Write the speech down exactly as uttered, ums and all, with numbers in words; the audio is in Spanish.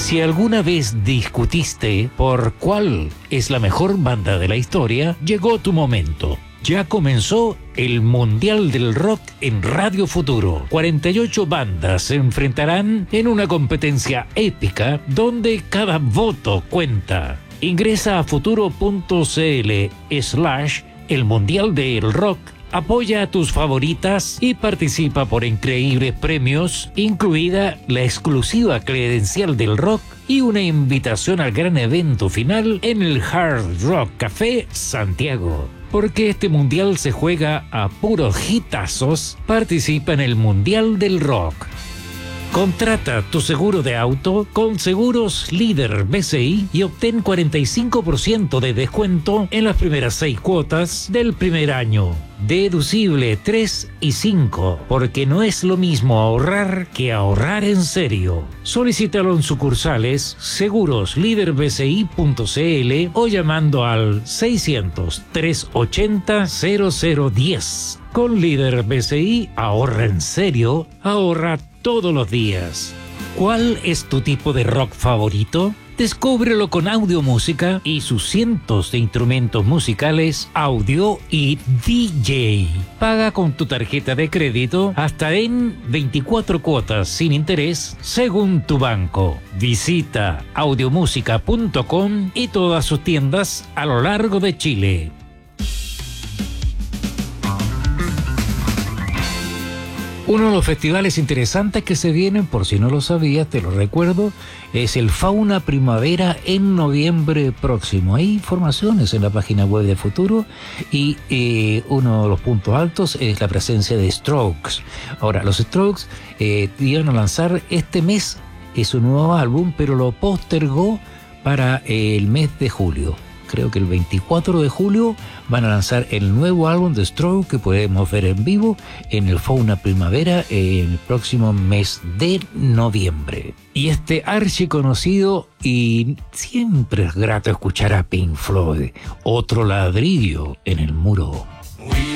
Si alguna vez discutiste por cuál es la mejor banda de la historia, llegó tu momento. Ya comenzó el Mundial del Rock en Radio Futuro. cuarenta y ocho bandas se enfrentarán en una competencia épica donde cada voto cuenta. Ingresa a futuro.cl slash el Mundial del Rock. Apoya a tus favoritas y participa por increíbles premios, incluida la exclusiva credencial del rock y una invitación al gran evento final en el Hard Rock Café Santiago. Porque este mundial se juega a puros hitazos, participa en el Mundial del Rock. Contrata tu seguro de auto con Seguros Líder B C I y obtén cuarenta y cinco por ciento de descuento en las primeras seis cuotas del primer año. Deducible tres y cinco, porque no es lo mismo ahorrar que ahorrar en serio. Solicítalo en sucursales seguros líder b c i punto c l o llamando al seiscientos, trescientos ochenta, cero cero diez. Con Líder B C I, ahorra en serio, ahorra todos los días. ¿Cuál es tu tipo de rock favorito? Descúbrelo con Audio Música y sus cientos de instrumentos musicales, audio y D J. Paga con tu tarjeta de crédito hasta en veinticuatro cuotas sin interés según tu banco. Visita audiomusica punto com y todas sus tiendas a lo largo de Chile. Uno de los festivales interesantes que se vienen, por si no lo sabías, te lo recuerdo, es el Fauna Primavera en noviembre próximo. Hay informaciones en la página web de Futuro y eh, uno de los puntos altos es la presencia de Strokes. Ahora, los Strokes eh, iban a lanzar este mes su nuevo álbum, pero lo postergó para eh, el mes de julio. Creo que el veinticuatro de julio van a lanzar el nuevo álbum de Stroke que podemos ver en vivo en el Fauna Primavera en el próximo mes de noviembre. Y este archiconocido y siempre es grato escuchar a Pink Floyd, otro ladrillo en el muro.